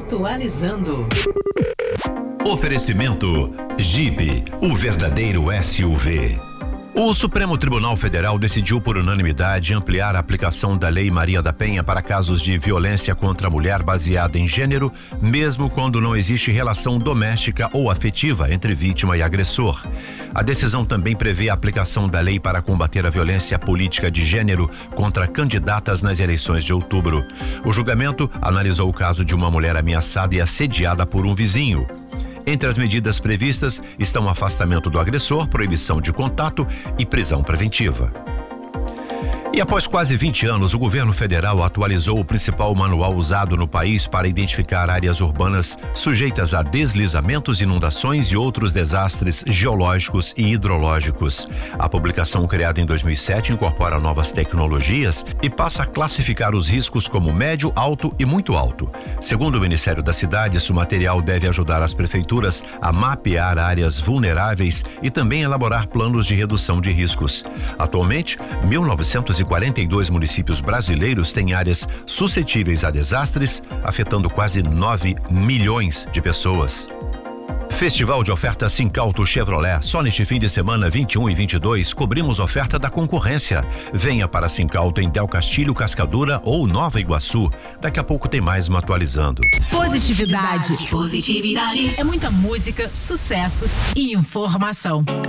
Atualizando. Oferecimento Jeep, o verdadeiro SUV. O Supremo Tribunal Federal decidiu por unanimidade ampliar a aplicação da Lei Maria da Penha para casos de violência contra a mulher baseada em gênero, mesmo quando não existe relação doméstica ou afetiva entre vítima e agressor. A decisão também prevê a aplicação da lei para combater a violência política de gênero contra candidatas nas eleições de outubro. O julgamento analisou o caso de uma mulher ameaçada e assediada por um vizinho. Entre as medidas previstas estão afastamento do agressor, proibição de contato e prisão preventiva. E após quase 20 anos, o governo federal atualizou o principal manual usado no país para identificar áreas urbanas sujeitas a deslizamentos, inundações e outros desastres geológicos e hidrológicos. A publicação, criada em 2007, incorpora novas tecnologias e passa a classificar os riscos como médio, alto e muito alto. Segundo o Ministério das Cidades, o material deve ajudar as prefeituras a mapear áreas vulneráveis e também elaborar planos de redução de riscos. Atualmente, 1942 municípios brasileiros têm áreas suscetíveis a desastres, afetando quase 9 milhões de pessoas. Festival de oferta Sincauto Chevrolet. Só neste fim de semana 21 e 22 cobrimos oferta da concorrência. Venha para Sincauto em Del Castilho, Cascadura ou Nova Iguaçu. Daqui a pouco tem mais uma atualizando. Positividade. É muita música, sucessos e informação.